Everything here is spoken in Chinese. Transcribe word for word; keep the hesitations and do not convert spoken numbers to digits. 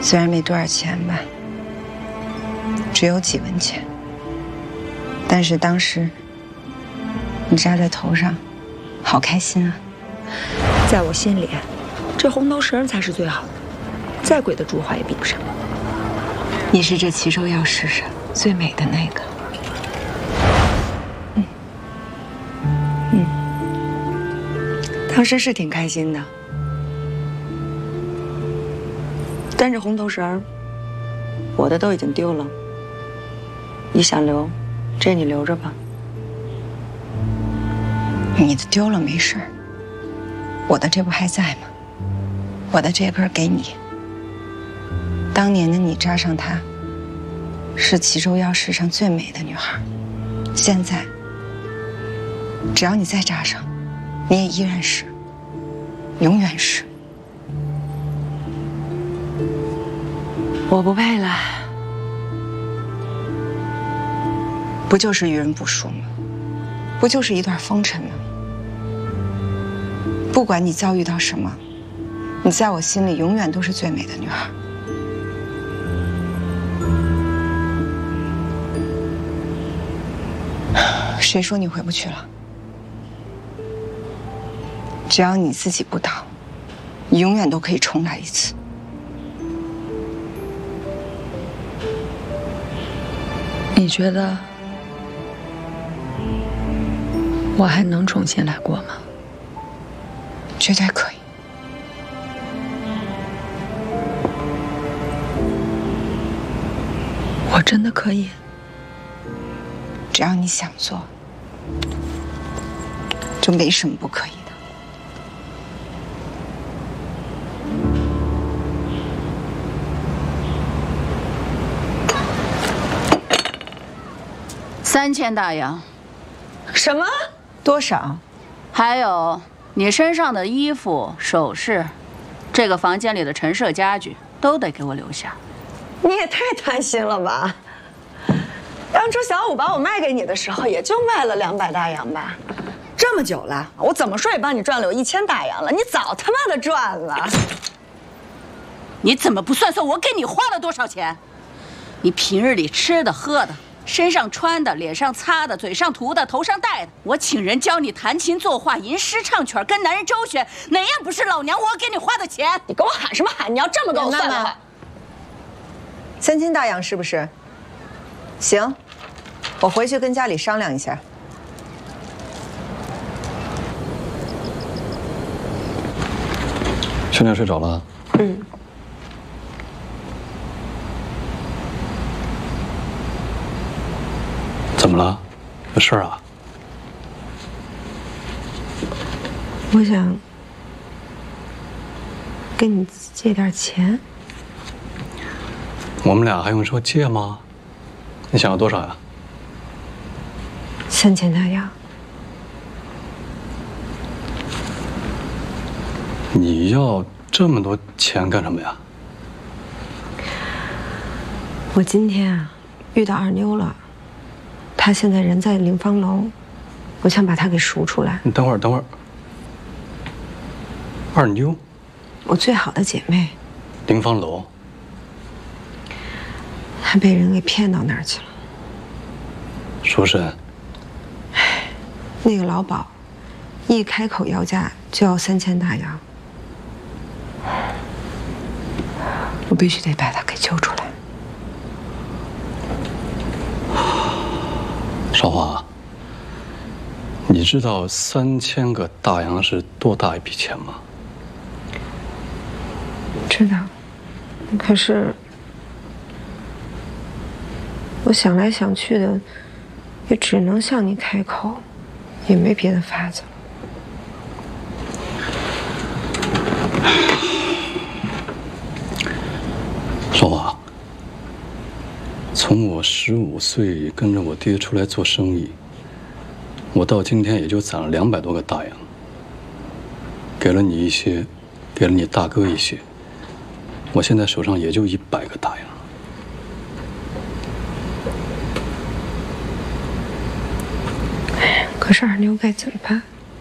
虽然没多少钱吧，只有几文钱，但是当时你扎在头上，好开心啊！在我心里，这红头绳才是最好的，再贵的珠花也比不上。你是这齐州药市上最美的那个。嗯嗯，当时是挺开心的。 但是红头绳，我的都已经丢了。你想留，这你留着吧。你的丢了没事儿，我的这不还在吗？我的这根给你。当年的你扎上它，是齐州药市上最美的女孩。现在，只要你再扎上，你也依然是，永远是。 我不配了，不就是遇人不淑吗？不就是一段风尘吗？不管你遭遇到什么，你在我心里永远都是最美的女孩。谁说你回不去了？只要你自己不倒，你永远都可以重来一次。 你觉得我还能重新来过吗？绝对可以。我真的可以，只要你想做，就没什么不可以的。 三千大洋， 什么？多少？ 还有你身上的衣服、首饰，这个房间里的陈设家具都得给我留下。 你也太贪心了吧！当初小五把我卖给你的时候，也就卖了两百大洋吧。这么久了，我怎么说也帮你赚了有一千大洋了，你早他妈的赚了。 你怎么不算算我给你花了多少钱？你平日里吃的、喝的。 身上穿的、脸上擦的、嘴上涂的、头上戴的，我请人教你弹琴作画、吟诗唱曲，跟男人周旋，哪样不是老娘我给你花的钱？ 你给我喊什么喊？你要这么跟我算的话，三千大洋是不是？行，我回去跟家里商量一下。 兄弟睡着了？嗯。 怎么了？有事儿啊？ 我想跟你借点钱。 我们俩还用说借吗？你想要多少呀？ 三千大洋。 你要这么多钱干什么呀？ 我今天啊遇到二妞了。 她现在人在灵芳楼，我想把她给赎出来。 你等会儿，等会儿。二妞， 我最好的姐妹。 灵芳楼。 她被人给骗到那儿去了。 赎身。 唉，那个老鸨，一开口要价就要三千大洋，我必须得把她给救出来。 少华，你知道三千个大洋是多大一笔钱吗？ 知道，可是我想来想去的，也只能向你开口，也没别的法子了。 少华。 从我十五岁跟着我爹出来做生意，我到今天也就攒了两百多个大洋，给了你一些，给了你大哥一些，我现在手上也就一百个大洋。 可是二妞该怎么办？